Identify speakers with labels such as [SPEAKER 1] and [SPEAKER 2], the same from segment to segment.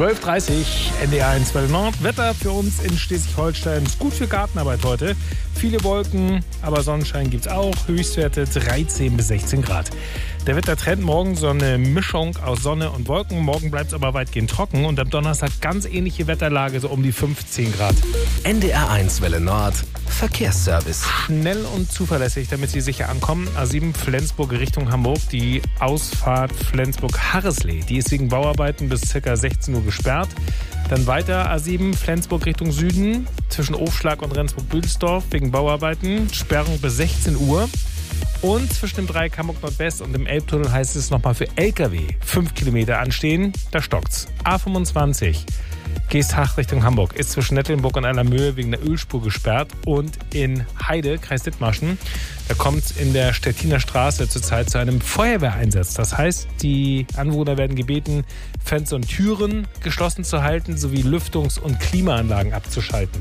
[SPEAKER 1] 12.30 Uhr, NDR 1 Welle Nord. Wetter für uns in Schleswig-Holstein ist gut für Gartenarbeit heute. Viele Wolken, aber Sonnenschein gibt's auch. Höchstwerte 13 bis 16 Grad. Der Wettertrend morgen so eine Mischung aus Sonne und Wolken. Morgen bleibt es aber weitgehend trocken und am Donnerstag ganz ähnliche Wetterlage, so um die 15 Grad.
[SPEAKER 2] NDR 1 Welle Nord, Verkehrsservice.
[SPEAKER 1] Schnell und zuverlässig, damit Sie sicher ankommen. A7 Flensburg Richtung Hamburg. Die Ausfahrt Flensburg-Harreslee. Die ist wegen Bauarbeiten bis ca. 16 Uhr gesperrt. Dann weiter A7 Flensburg Richtung Süden. Zwischen Ofschlag und Rendsburg-Büdelsdorf wegen Bauarbeiten. Sperrung bis 16 Uhr. Und zwischen dem Dreieck Hamburg Nordwest und dem Elbtunnel heißt es nochmal für LKW 5 Kilometer anstehen. Da stockt's. A25 Geesthacht Richtung Hamburg ist zwischen Nettelnburg und Allermöhe wegen der Ölspur gesperrt. Und in Heide, Kreis Dithmarschen, da kommt es in der Stettiner Straße zurzeit zu einem Feuerwehreinsatz. Das heißt, die Anwohner werden gebeten, Fenster und Türen geschlossen zu halten, sowie Lüftungs- und Klimaanlagen abzuschalten.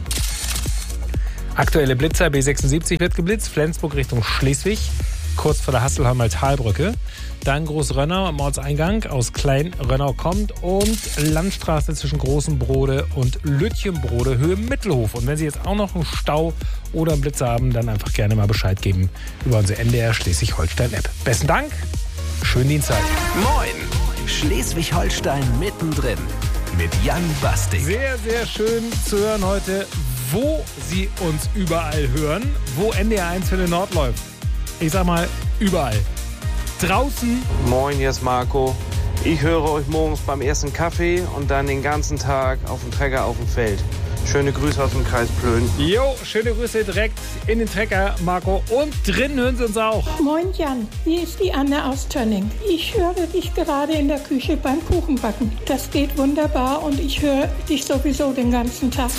[SPEAKER 1] Aktuelle Blitzer, B76 wird geblitzt, Flensburg Richtung Schleswig, kurz vor der Hasselheimer Talbrücke. Dann Großrönnau am Ortseingang aus Klein-Rönnau kommt und Landstraße zwischen Großenbrode und Lütchenbrode, Höhe Mittelhof. Und wenn Sie jetzt auch noch einen Stau oder einen Blitzer haben, dann einfach gerne mal Bescheid geben über unsere NDR Schleswig-Holstein-App. Besten Dank, schönen Dienstag.
[SPEAKER 2] Moin, Schleswig-Holstein mittendrin mit Jan Bastik.
[SPEAKER 1] Sehr, sehr schön zu hören heute, wo Sie uns überall hören, wo NDR 1 Welle Nord läuft. Ich sag mal, überall. Draußen.
[SPEAKER 3] Moin, hier ist Marco. Ich höre euch morgens beim ersten Kaffee und dann den ganzen Tag auf dem Trecker auf dem Feld. Schöne Grüße aus dem Kreis Plön.
[SPEAKER 1] Jo, schöne Grüße direkt in den Trecker, Marco. Und drin hören Sie uns auch.
[SPEAKER 4] Moin Jan, hier ist die Anne aus Tönning. Ich höre dich gerade in der Küche beim Kuchenbacken. Das geht wunderbar und ich höre dich sowieso den ganzen Tag.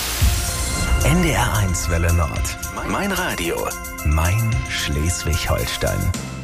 [SPEAKER 2] NDR 1 Welle Nord. Mein Radio. Mein Schleswig-Holstein.